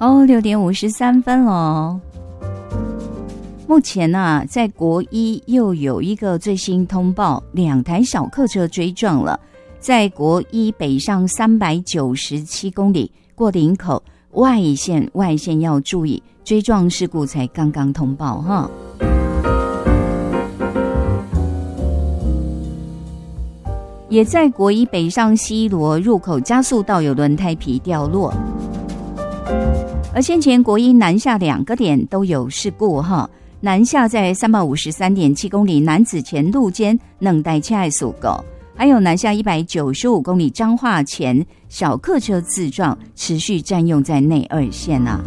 6:53咯。目前啊，在国一又有一个最新通报，2台小客车追撞了，在国一北上397公里过林口外线要注意，追撞事故才刚刚通报哈。也在国一北上西螺入口加速道有轮胎皮掉落，而先前国一南下2个点都有事故哈。南下在353.7公里男子前路肩冷带切爱速狗，还有南下195公里彰化前小客车自撞，持续占用在内2线啊。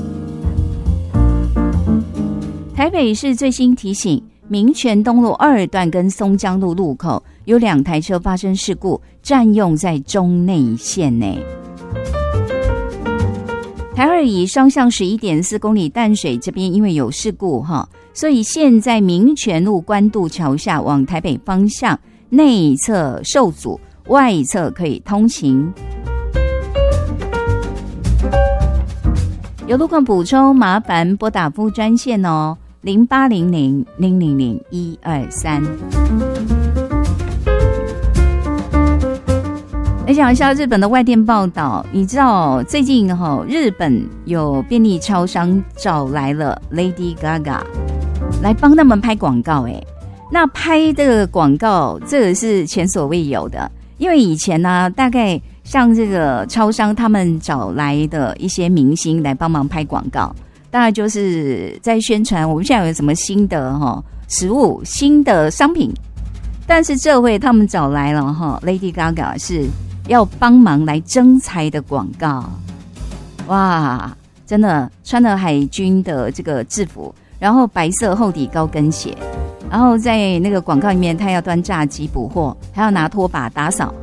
台北市最新提醒，民权东路2段跟松江路路口有2台车发生事故，占用在中内线内。台2以双向11.4公里淡水这边因为有事故哈，所以现在民权路关渡桥下往台北方向内侧受阻，外侧可以通行。有路况补充麻烦拨打服务专线哦，0800-000-123。来讲一下日本的外电报道，你知道最近日本有便利超商找来了 Lady Gaga 来帮他们拍广告那拍这个广告这个是前所未有的，因为以前呢大概像这个超商他们找来的一些明星来帮忙拍广告，大概就是在宣传我们现在有什么新的食物新的商品，但是这回他们找来了Lady Gaga 是要帮忙来征才的广告。哇，真的穿了海军的这个制服，然后白色厚底高跟鞋，然后在那个广告里面他要端炸鸡补货，还要拿拖把打扫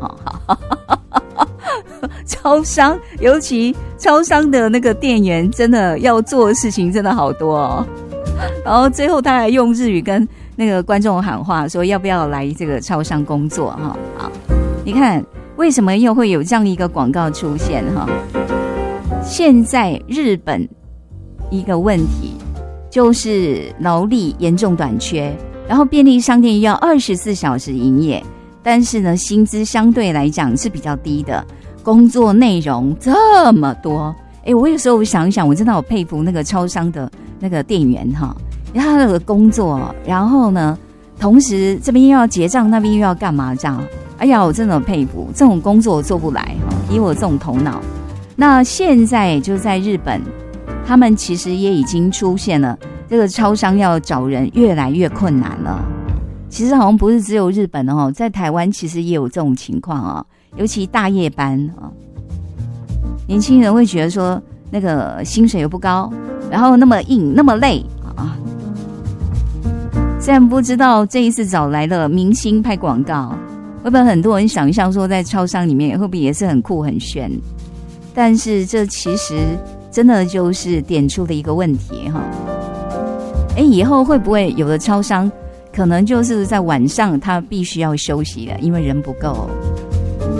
超商，尤其超商的那个店员真的要做的事情真的好多哦。然后最后他还用日语跟那个观众喊话说要不要来这个超商工作好，你看为什么又会有这样一个广告出现现在日本一个问题就是劳力严重短缺，然后便利商店要24小时营业，但是呢薪资相对来讲是比较低的，工作内容这么多。我有时候想一想，我真的好佩服那个超商的那个店员他的工作，然后呢同时这边又要结账，那边又要干嘛这样。哎呀，我真的佩服，这种工作我做不来以我这种头脑。那现在就在日本，他们其实也已经出现了这个超商要找人越来越困难了。其实好像不是只有日本在台湾其实也有这种情况尤其大夜班年轻人会觉得说那个薪水又不高，然后那么硬那么累虽然不知道这一次找来了明星拍广告，会不会很多人想象说在超商里面会不会也是很酷很炫，但是这其实真的就是点出了一个问题以后会不会有的超商可能就是在晚上他必须要休息了，因为人不够。